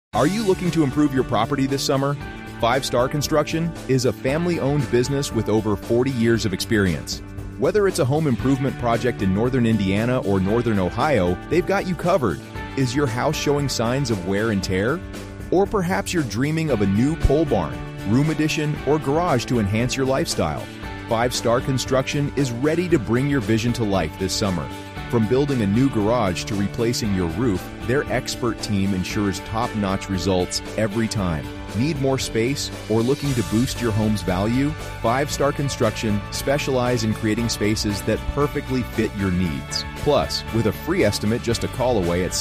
Are you looking to improve your property this summer? 5 Star Construction is a family-owned business with over 40 years of experience. Whether it's a home improvement project in northern Indiana or northern Ohio, they've got you covered. Is your house showing signs of wear and tear? Or perhaps you're dreaming of a new pole barn, room addition, or garage to enhance your lifestyle. 5 Star Construction is ready to bring your vision to life this summer. From building a new garage to replacing your roof, their expert team ensures top-notch results every time. Need more space or looking to boost your home's value? 5 Star Construction specialize in creating spaces that perfectly fit your needs. Plus, with a free estimate just a call away at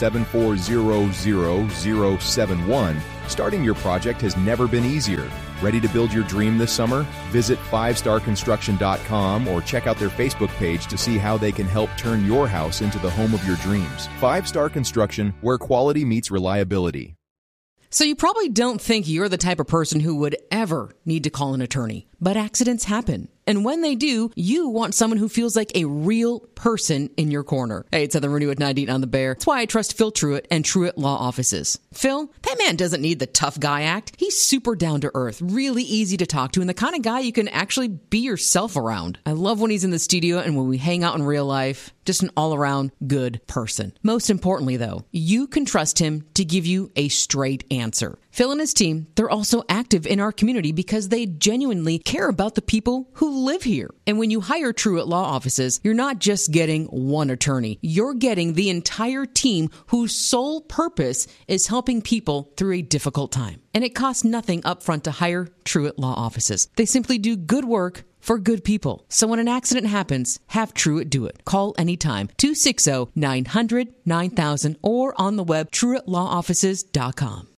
7400071, starting your project has never been easier. Ready to build your dream this summer? Visit 5starconstruction.com or check out their Facebook page to see how they can help turn your house into the home of your dreams. 5 Star Construction, where quality meets reliability. So you probably don't think you're the type of person who would ever need to call an attorney, but accidents happen. And when they do, you want someone who feels like a real person in your corner. Hey, it's Heather Renew at 98 on the Bear. That's why I trust Phil Truitt and Truitt Law Offices. Phil, that man doesn't need the tough guy act. He's super down to earth, really easy to talk to, and the kind of guy you can actually be yourself around. I love when he's in the studio and when we hang out in real life. Just an all-around good person. Most importantly, though, you can trust him to give you a straight answer. Phil and his team, they're also active in our community because they genuinely care about the people who live here. And when you hire Truitt Law Offices, you're not just getting one attorney. You're getting the entire team whose sole purpose is helping people through a difficult time. And it costs nothing upfront to hire Truitt Law Offices. They simply do good work for good people. So when an accident happens, have Truitt do it. Call anytime, 260-900-9000 or on the web, TruittLawOffices.com.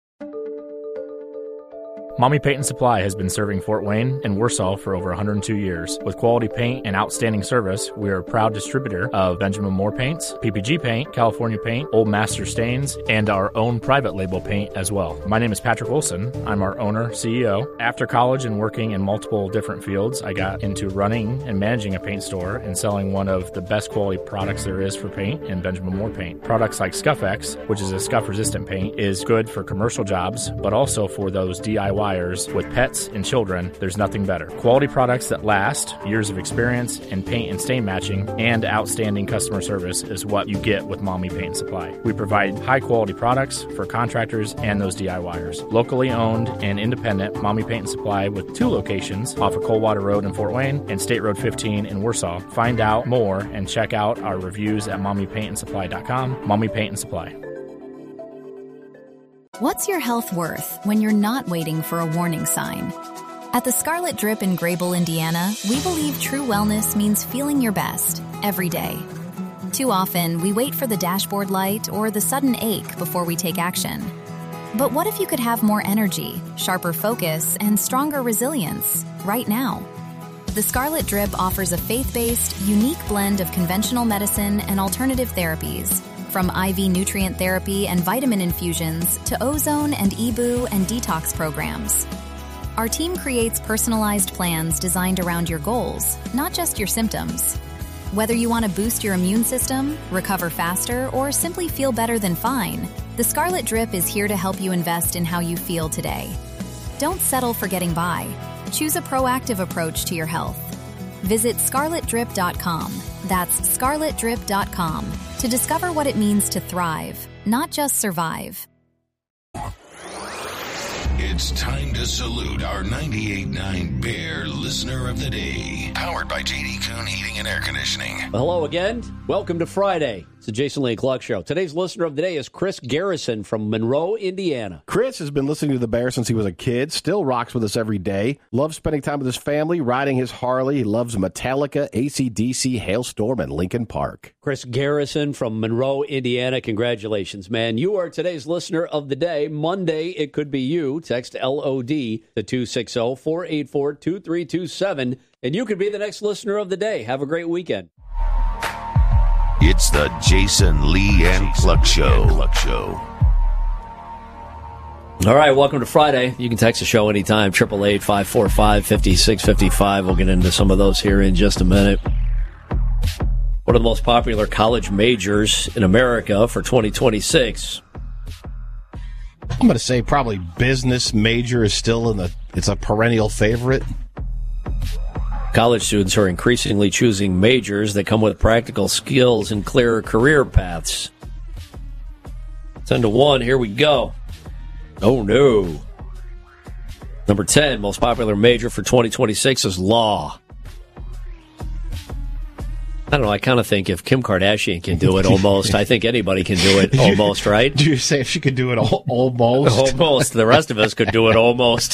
Mommy Paint and Supply has been serving Fort Wayne and Warsaw for over 102 years. With quality paint and outstanding service, we are a proud distributor of Benjamin Moore paints, PPG paint, California paint, Old Master stains, and our own private label paint as well. My name is Patrick Wilson. I'm our owner, CEO. After college and working in multiple different fields, I got into running and managing a paint store and selling one of the best quality products there is for paint in Benjamin Moore paint. Products like Scuff-X, which is a scuff-resistant paint, is good for commercial jobs, but also for those DIY with pets and children. There's nothing better. Quality products that last, years of experience in paint and stain matching, and outstanding customer service is what you get with Mommy Paint and Supply. We provide high quality products for contractors and those DIYers. Locally owned and independent, Mommy Paint and Supply with 2 locations off of Coldwater Road in Fort Wayne and State Road 15 in Warsaw. Find out more and check out our reviews at mommypaintandsupply.com. Mommy Paint and Supply. What's your health worth when you're not waiting for a warning sign? At the Scarlet Drip in Grable, Indiana, we believe true wellness means feeling your best every day. Too often, we wait for the dashboard light or the sudden ache before we take action. But what if you could have more energy, sharper focus, and stronger resilience right now? The Scarlet Drip offers a faith-based, unique blend of conventional medicine and alternative therapies. From IV nutrient therapy and vitamin infusions to ozone and EBOO and detox programs. Our team creates personalized plans designed around your goals, not just your symptoms. Whether you want to boost your immune system, recover faster, or simply feel better than fine, the Scarlet Drip is here to help you invest in how you feel today. Don't settle for getting by. Choose a proactive approach to your health. Visit scarletdrip.com. That's scarletdrip.com to discover what it means to thrive, not just survive. It's time to salute our 98.9 Bear Listener of the Day. Powered by J.D. Kuhn Heating and Air Conditioning. Hello again. Welcome to Friday. It's the Jason Lee Clark Show. Today's listener of the day is Chris Garrison from Monroe, Indiana. Chris has been listening to the Bear since he was a kid, still rocks with us every day, loves spending time with his family, riding his Harley. He loves Metallica, AC/DC, Hailstorm, and Linkin Park. Chris Garrison from Monroe, Indiana. Congratulations, man. You are today's listener of the day. Monday, it could be you. Text LOD to 260-484-2327, and you could be the next listener of the day. Have a great weekend. It's the Jason Lee and Cluck Show. All right, welcome to Friday. You can text the show anytime, 888-545-5655. We'll get into some of those here in just a minute. One of the most popular college majors in America for 2026 I'm going to say probably business major is still it's a perennial favorite. College students are increasingly choosing majors that come with practical skills and clearer career paths. 10-1, here we go. Oh, no. Number 10, most popular major for 2026 is law. I don't know, I kind of think if Kim Kardashian can do it almost, I think anybody can do it almost, right? Do you say if she could do it almost? Almost. The rest of us could do it almost.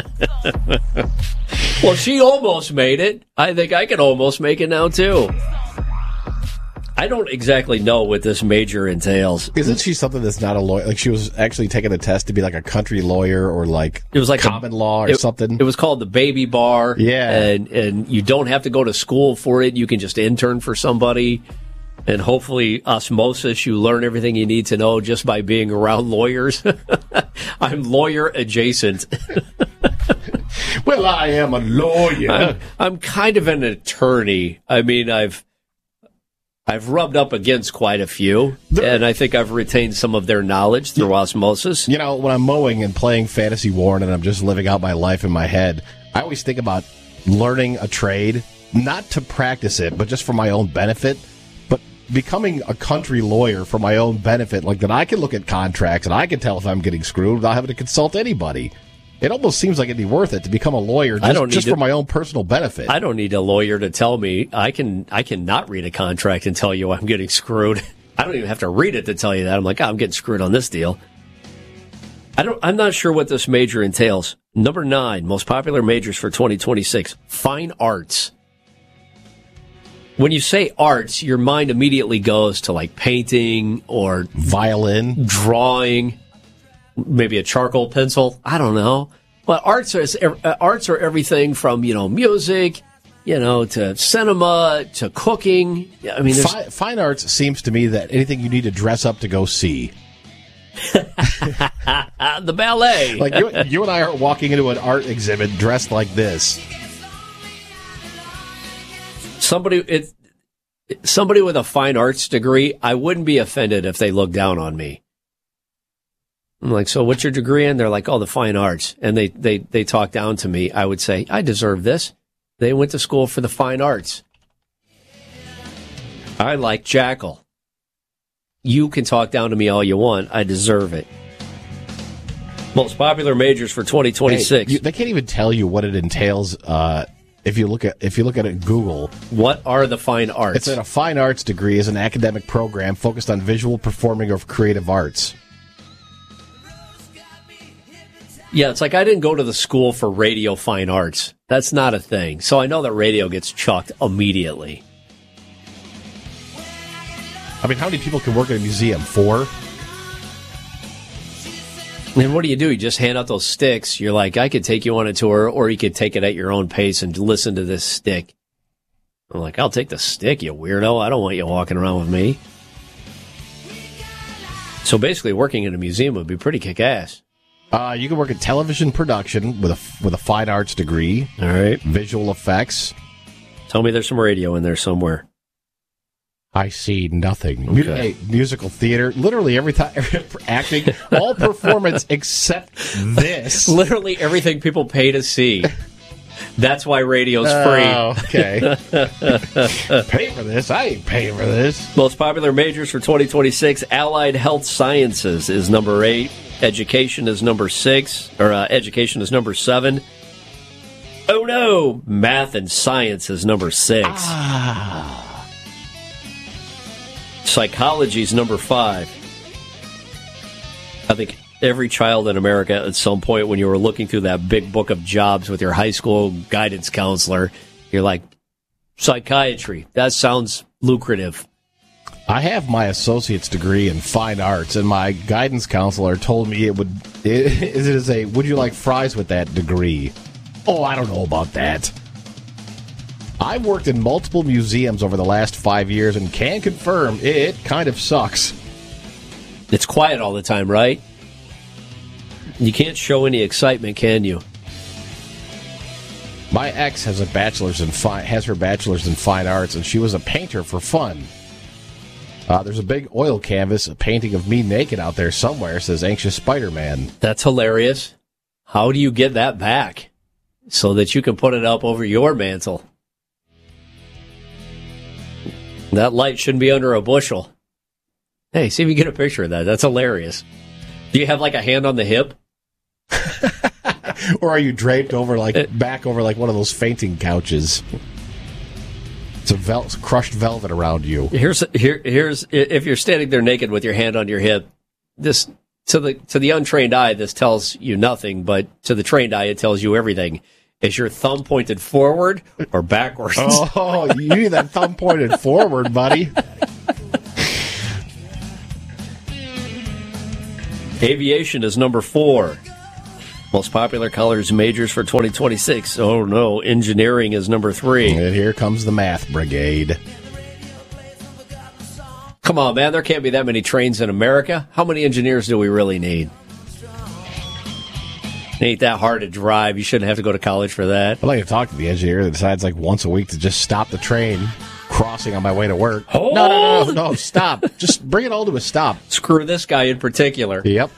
Well, she almost made it. I think I could almost make it now, too. I don't exactly know what this major entails. Isn't she something that's not a lawyer? Like, she was actually taking a test to be like a country lawyer or like it was like common law or something. It was called the baby bar. Yeah. And you don't have to go to school for it. You can just intern for somebody. And hopefully, osmosis, you learn everything you need to know just by being around lawyers. I'm lawyer adjacent. Well, I am a lawyer. I'm kind of an attorney. I mean, I've rubbed up against quite a few, and I think I've retained some of their knowledge through osmosis. You know, when I'm mowing and playing Fantasy Warren and I'm just living out my life in my head, I always think about learning a trade, not to practice it, but just for my own benefit. But becoming a country lawyer for my own benefit, like that I can look at contracts and I can tell if I'm getting screwed without having to consult anybody. It almost seems like it'd be worth it to become a lawyer just for my own personal benefit. I don't need a lawyer to tell me. I can not read a contract and tell you I'm getting screwed. I don't even have to read it to tell you that. I'm like, I'm getting screwed on this deal. I'm not sure what this major entails. Number 9, most popular majors for 2026, fine arts. When you say arts, your mind immediately goes to like painting or violin, drawing, maybe a charcoal pencil. I don't know. But arts are everything from, music, to cinema, to cooking. I mean, fine arts seems to me that anything you need to dress up to go see. The ballet. Like you and I are walking into an art exhibit dressed like this. Somebody with a fine arts degree, I wouldn't be offended if they looked down on me. I'm like, so what's your degree in? They're like, oh, the fine arts. And they talk down to me. I would say, I deserve this. They went to school for the fine arts. I like Jackal. You can talk down to me all you want. I deserve it. Most popular majors for 2026. Hey, they can't even tell you what it entails. If you look at it at Google, what are the fine arts? It's a fine arts degree is an academic program focused on visual, performing, or creative arts. Yeah, it's like I didn't go to the school for radio fine arts. That's not a thing. So I know that radio gets chucked immediately. I mean, how many people can work at a museum? 4? And what do? You just hand out those sticks. You're like, I could take you on a tour, or you could take it at your own pace and listen to this stick. I'm like, I'll take the stick, you weirdo. I don't want you walking around with me. So basically, working in a museum would be pretty kick-ass. You can work at television production with a fine arts degree. All right. Visual effects. Tell me there's some radio in there somewhere. I see nothing. Okay. Musical theater, literally every time, acting, all performance except this. Literally everything people pay to see. That's why radio's free. Oh, okay. Pay for this? I ain't paying for this. Most popular majors for 2026, Allied Health Sciences is number 8. Education is number 6, or education is number 7. Oh no! Math and science is number 6. Psychology is number 5. I think every child in America at some point when you were looking through that big book of jobs with your high school guidance counselor, you're like, psychiatry, that sounds lucrative. I have my associate's degree in fine arts, and my guidance counselor told me it is a, would you like fries with that degree? Oh, I don't know about that. I've worked in multiple museums over the last 5 years and can confirm it kind of sucks. It's quiet all the time, right? You can't show any excitement, can you? My ex has her bachelor's in fine arts, and she was a painter for fun. There's a big oil canvas, a painting of me naked out there somewhere, says Anxious Spider-Man. That's hilarious. How do you get that back so that you can put it up over your mantle? That light shouldn't be under a bushel. Hey, see if you get a picture of that. That's hilarious. Do you have like a hand on the hip? Or are you draped over back over like one of those fainting couches? It's a crushed velvet around you. Here's if you're standing there naked with your hand on your hip, this to the untrained eye, this tells you nothing, but to the trained eye, it tells you everything. Is your thumb pointed forward or backwards? Oh, you need that thumb pointed forward, buddy. Aviation is number 4. Most popular colors majors for 2026. Oh, no. Engineering is number 3. And here comes the math brigade. Come on, man. There can't be that many trains in America. How many engineers do we really need? It ain't that hard to drive. You shouldn't have to go to college for that. I'd like to talk to the engineer that decides once a week to just stop the train crossing on my way to work. Hold! No, stop. Just bring it all to a stop. Screw this guy in particular. Yep.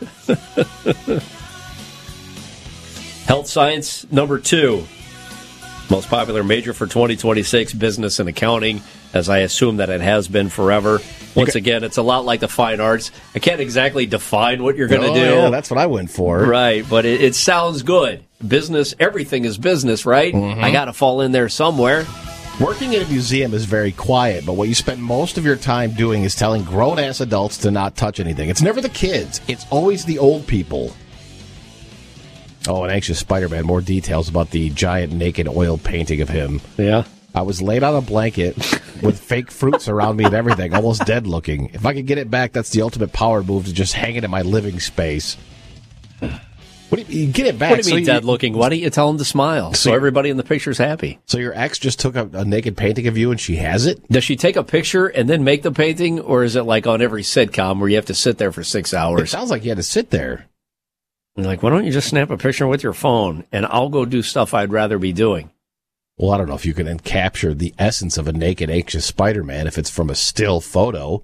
Health science, number 2. Most popular major for 2026, business and accounting, as I assume that it has been forever. Once again, it's a lot like the fine arts. I can't exactly define what you're going to do. Yeah, that's what I went for. Right, but it sounds good. Business, everything is business, right? Mm-hmm. I got to fall in there somewhere. Working in a museum is very quiet, but what you spend most of your time doing is telling grown-ass adults to not touch anything. It's never the kids. It's always the old people. Oh, an Anxious Spider-Man. More details about the giant naked oil painting of him. Yeah. I was laid on a blanket with fake fruits around me and everything, almost dead looking. If I could get it back, that's the ultimate power move, to just hang it in my living space. What do you get it back? What do you mean dead looking? Why don't you tell him to smile so everybody in the picture's happy? So your ex just took a naked painting of you and she has it? Does she take a picture and then make the painting, or is it like on every sitcom where you have to sit there for 6 hours? It sounds like you had to sit there. You're like, why don't you just snap a picture with your phone and I'll go do stuff I'd rather be doing? Well, I don't know if you can capture the essence of a naked, anxious Spider-Man if it's from a still photo.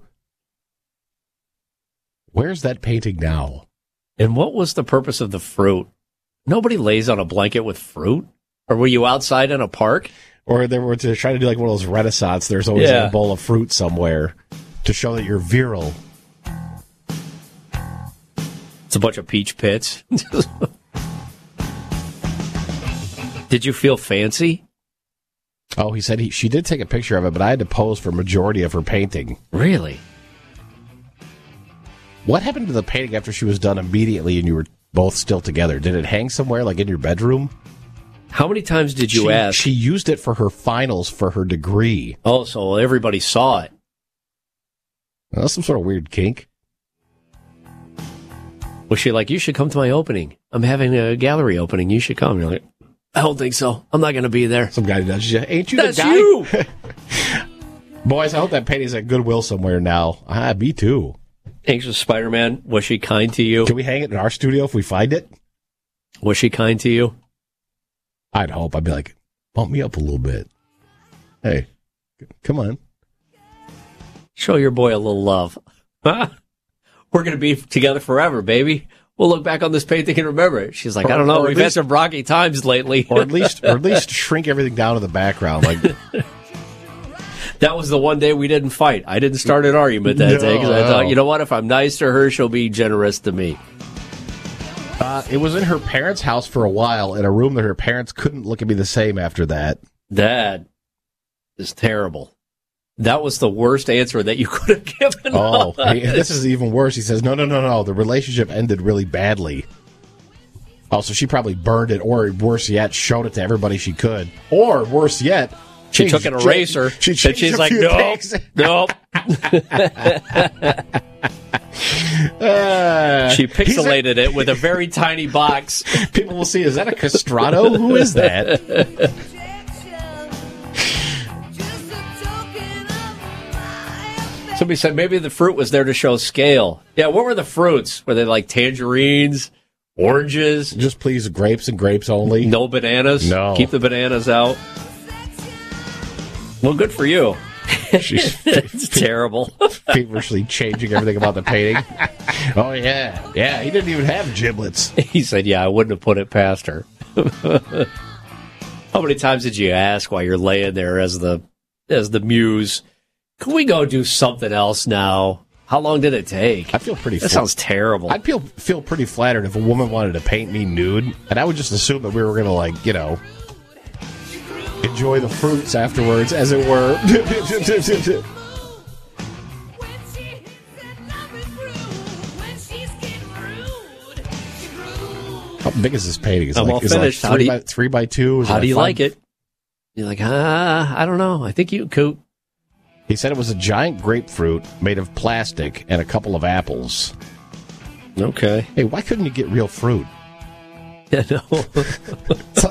Where's that painting now? And what was the purpose of the fruit? Nobody lays on a blanket with fruit. Or were you outside in a park? Or they were trying to do like one of those Renaissance. There's always a bowl of fruit somewhere to show that you're virile. It's a bunch of peach pits. Did you feel fancy? Oh, he said she did take a picture of it, but I had to pose for majority of her painting. Really? What happened to the painting after she was done immediately and you were both still together? Did it hang somewhere, like in your bedroom? How many times did you ask? She used it for her finals for her degree. Oh, so everybody saw it. Well, that's some sort of weird kink. Was she like, you should come to my opening? I'm having a gallery opening. You should come. You're like, I don't think so. I'm not going to be there. Some guy nudges you. Ain't you That's the guy? You! Boys, I hope that painting's at Goodwill somewhere now. Me too. Anxious Spider-Man, was she kind to you? Can we hang it in our studio if we find it? Was she kind to you? I'd hope. I'd be like, bump me up a little bit. Hey, come on. Show your boy a little love. Huh? We're going to be together forever, baby. We'll look back on this painting and remember it. She's like, I don't know. We've had some rocky times lately. Or at least shrink everything down to the background. Like that was the one day we didn't fight. I didn't start an argument that day because I thought, you know what? If I'm nice to her, she'll be generous to me. It was in her parents' house for a while, in a room that her parents couldn't look at me the same after that. That is terrible. That was the worst answer that you could have given. Oh, this is even worse. He says, no. The relationship ended really badly. Oh, so she probably burned it, or worse yet, showed it to everybody she could. Or worse yet, she took an eraser, and she's like, nope. She pixelated it with a very tiny box. People will see, is that a castrato? Who is that? Somebody said maybe the fruit was there to show scale. Yeah, what were the fruits? Were they like tangerines, oranges? Just please, grapes and grapes only. No bananas? No. Keep the bananas out. Well, good for you. She's It's terrible. feverishly changing everything about the painting. Oh, yeah. Yeah, he didn't even have giblets. He said, yeah, I wouldn't have put it past her. How many times did you ask while you're laying there as the muse, can we go do something else now? How long did it take? I feel pretty That sounds terrible. I'd feel pretty flattered if a woman wanted to paint me nude, and I would just assume that we were going to, like, you know, enjoy the fruits afterwards, as it were. How big is this painting? I'm all finished. Like 3x2? How do you like it? You're like, I don't know. I think you could. He said it was a giant grapefruit made of plastic and a couple of apples. Okay. Hey, why couldn't you get real fruit? Yeah, no.